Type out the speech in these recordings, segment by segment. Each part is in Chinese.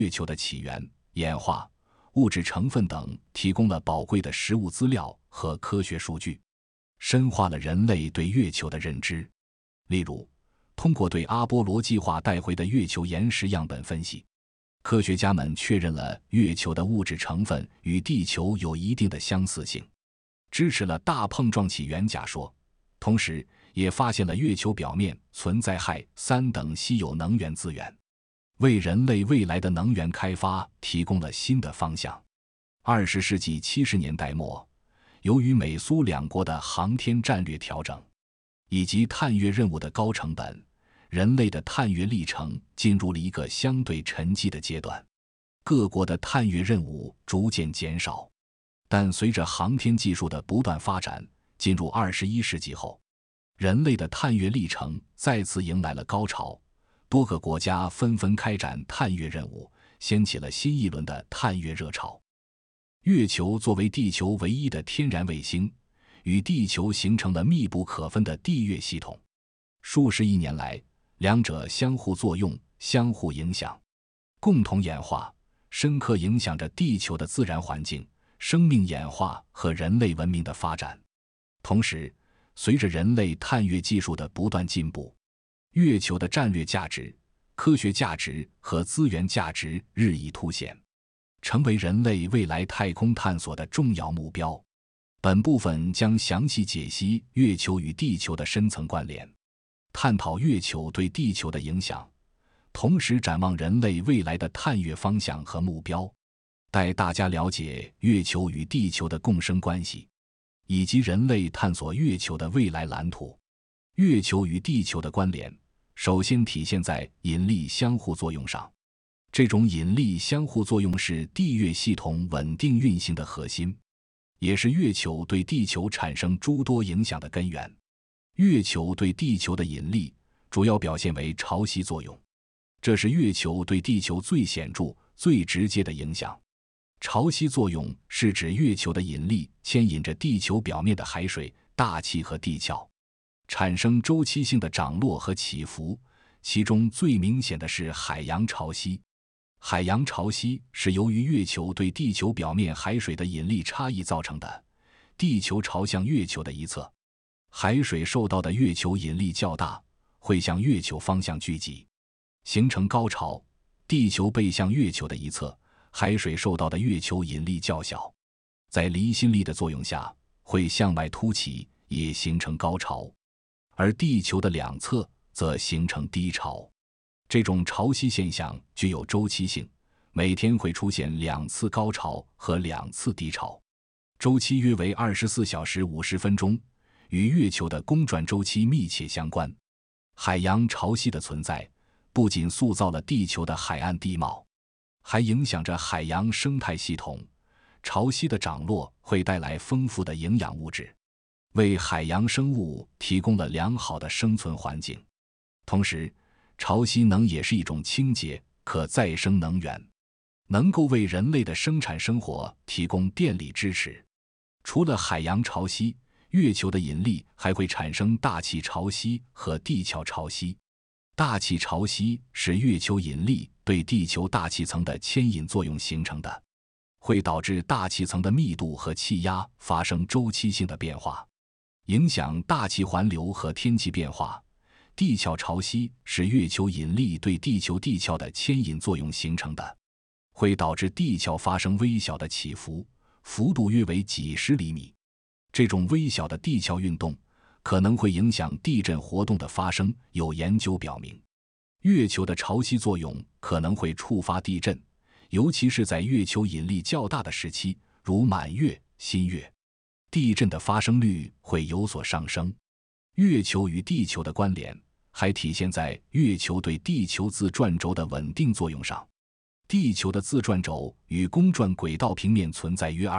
月球的起源、演化、物质成分等提供了宝贵的实物资料和科学数据，深化了人类对月球的认知。例如，通过对阿波罗计划带回的月球岩石样本分析，科学家们确认了月球的物质成分与地球有一定的相似性，支持了大碰撞起源假说，同时也发现了月球表面存在氦、三等稀有能源资源，为人类未来的能源开发提供了新的方向。20世纪70年代末，由于美苏两国的航天战略调整以及探月任务的高成本，人类的探月历程进入了一个相对沉寂的阶段，各国的探月任务逐渐减少。但随着航天技术的不断发展，进入21世纪后，人类的探月历程再次迎来了高潮，多个国家纷纷开展探月任务，掀起了新一轮的探月热潮。月球作为地球唯一的天然卫星，与地球形成了密不可分的地月系统。数十亿年来，两者相互作用，相互影响，共同演化，深刻影响着地球的自然环境、生命演化和人类文明的发展。同时，随着人类探月技术的不断进步，月球的战略价值、科学价值和资源价值日益凸显，成为人类未来太空探索的重要目标。本部分将详细解析月球与地球的深层关联，探讨月球对地球的影响，同时展望人类未来的探月方向和目标，带大家了解月球与地球的共生关系，以及人类探索月球的未来蓝图。月球与地球的关联，首先体现在引力相互作用上。这种引力相互作用是地月系统稳定运行的核心，也是月球对地球产生诸多影响的根源。月球对地球的引力主要表现为潮汐作用，这是月球对地球最显著、最直接的影响。潮汐作用是指月球的引力牵引着地球表面的海水、大气和地壳，产生周期性的涨落和起伏，其中最明显的是海洋潮汐。海洋潮汐是由于月球对地球表面海水的引力差异造成的，地球朝向月球的一侧，海水受到的月球引力较大，会向月球方向聚集，形成高潮；地球背向月球的一侧，海水受到的月球引力较小，在离心力的作用下会向外凸起，也形成高潮，而地球的两侧则形成低潮。这种潮汐现象具有周期性，每天会出现2次高潮和2次低潮，周期约为24小时50分钟，与月球的公转周期密切相关。海洋潮汐的存在不仅塑造了地球的海岸地貌，还影响着海洋生态系统。潮汐的涨落会带来丰富的营养物质，为海洋生物提供了良好的生存环境。同时，潮汐能也是一种清洁、可再生能源，能够为人类的生产生活提供电力支持。除了海洋潮汐，月球的引力还会产生大气潮汐和地壳潮汐。大气潮汐是月球引力对地球大气层的牵引作用形成的，会导致大气层的密度和气压发生周期性的变化，影响大气环流和天气变化。地壳潮汐是月球引力对地球地壳的牵引作用形成的，会导致地壳发生微小的起伏，幅度约为几十厘米。这种微小的地壳运动可能会影响地震活动的发生，有研究表明，月球的潮汐作用可能会触发地震，尤其是在月球引力较大的时期，如满月、新月，地震的发生率会有所上升。月球与地球的关联还体现在月球对地球自转轴的稳定作用上。地球的自转轴与公转轨道平面存在约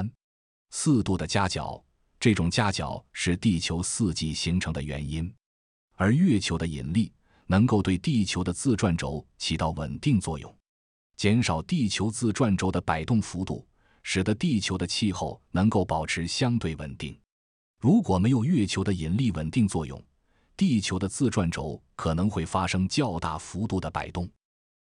23.4度的夹角，这种夹角是地球四季形成的原因。而月球的引力能够对地球的自转轴起到稳定作用，减少地球自转轴的摆动幅度，使得地球的气候能够保持相对稳定。如果没有月球的引力稳定作用，地球的自转轴可能会发生较大幅度的摆动。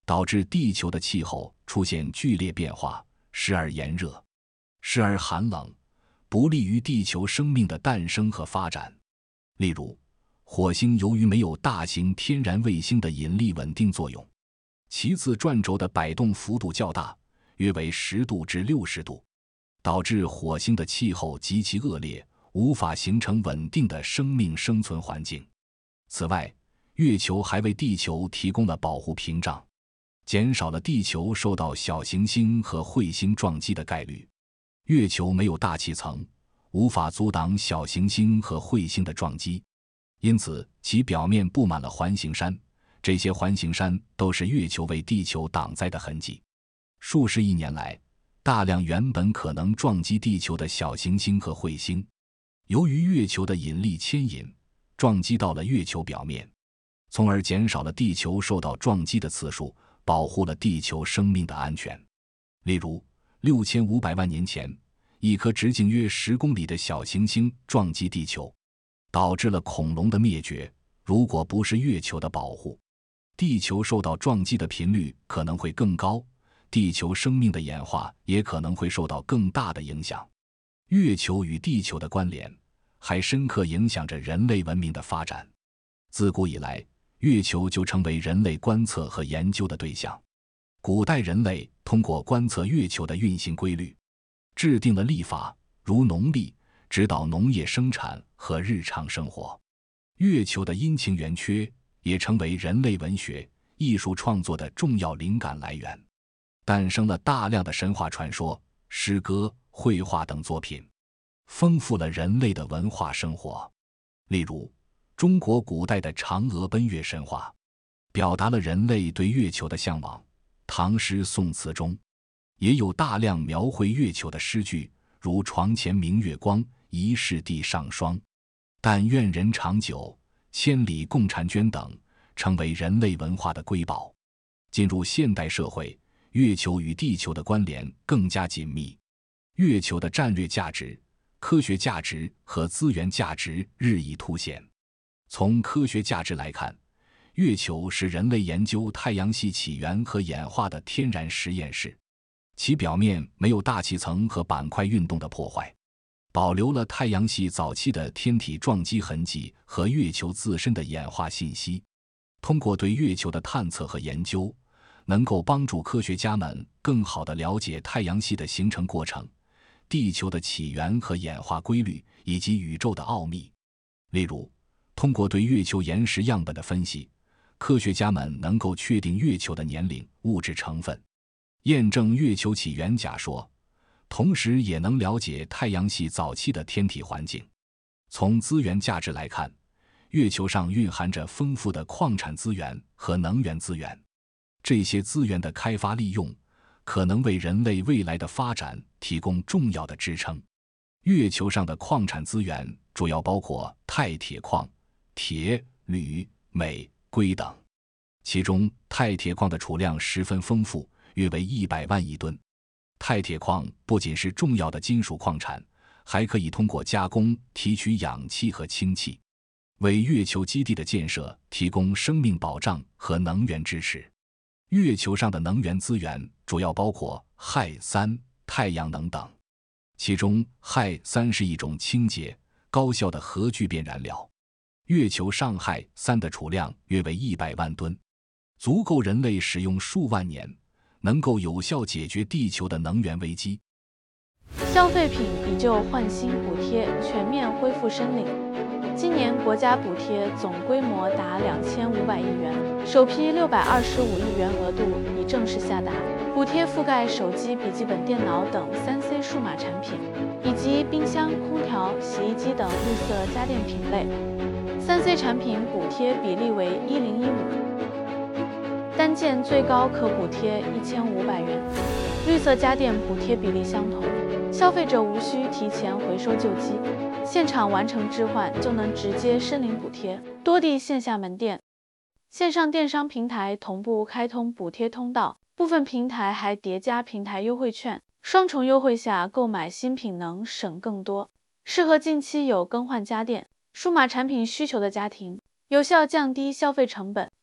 导致地球的气候出现剧烈变化，时而炎热，时而寒冷，不利于地球生命的诞生和发展。例如，火星由于没有大型天然卫星的引力稳定作用，其自转轴的摆动幅度较大，约为10度至60度，导致火星的气候极其恶劣，无法形成稳定的生命生存环境。此外，月球还为地球提供了保护屏障，减少了地球受到小行星和彗星撞击的概率。月球没有大气层，无法阻挡小行星和彗星的撞击，因此其表面布满了环形山，这些环形山都是月球为地球挡灾的痕迹。数十亿年来，大量原本可能撞击地球的小行星和彗星，由于月球的引力牵引，撞击到了月球表面，从而减少了地球受到撞击的次数，保护了地球生命的安全。例如，6500万年前，一颗直径约10公里的小行星撞击地球，导致了恐龙的灭绝。如果不是月球的保护，地球受到撞击的频率可能会更高，地球生命的演化也可能会受到更大的影响。月球与地球的关联还深刻影响着人类文明的发展。自古以来，月球就成为人类观测和研究的对象。古代人类通过观测月球的运行规律，制定了历法，如农历，指导农业生产和日常生活。月球的阴晴圆缺也成为人类文学、艺术创作的重要灵感来源，诞生了大量的神话传说、诗歌、绘画等作品，丰富了人类的文化生活。例如，中国古代的嫦娥奔月神话，表达了人类对月球的向往。唐诗宋词中也有大量描绘月球的诗句，如床前明月光，疑是地上霜，但愿人长久，千里共婵娟等，成为人类文化的瑰宝。进入现代社会，月球与地球的关联更加紧密，月球的战略价值、科学价值和资源价值日益凸显。从科学价值来看，月球是人类研究太阳系起源和演化的天然实验室，其表面没有大气层和板块运动的破坏，保留了太阳系早期的天体撞击痕迹和月球自身的演化信息。通过对月球的探测和研究，能够帮助科学家们更好地了解太阳系的形成过程、地球的起源和演化规律，以及宇宙的奥秘。例如，通过对月球岩石样本的分析，科学家们能够确定月球的年龄、物质成分，验证月球起源假说，同时也能了解太阳系早期的天体环境。从资源价值来看，月球上蕴含着丰富的矿产资源和能源资源，这些资源的开发利用可能为人类未来的发展提供重要的支撑。月球上的矿产资源主要包括钛铁矿、铁、铝、镁、硅等，其中钛铁矿的储量十分丰富，约为100万亿吨。钛铁矿不仅是重要的金属矿产，还可以通过加工提取氧气和氢气，为月球基地的建设提供生命保障和能源支持。月球上的能源资源主要包括氦三、太阳能等，其中氦三是一种清洁、高效的核聚变燃料。月球上氦三的储量约为100万吨，足够人类使用数万年，能够有效解决地球的能源危机。 消费品以旧换新补贴全面恢复申领。今年国家补贴总规模达2500亿元，首批625亿元额度已正式下达，补贴覆盖手机、笔记本电脑等3C 数码产品，以及冰箱、空调、洗衣机等绿色家电品类。3C 产品补贴比例为1015，单件最高可补贴1500元，绿色家电补贴比例相同，消费者无需提前回收旧机，现场完成置换就能直接申领补贴。多地线下门店、线上电商平台同步开通补贴通道，部分平台还叠加平台优惠券，双重优惠下购买新品能省更多，适合近期有更换家电、数码产品需求的家庭，有效降低消费成本，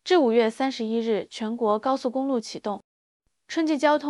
至5月31日，全国高速公路启动。春季交通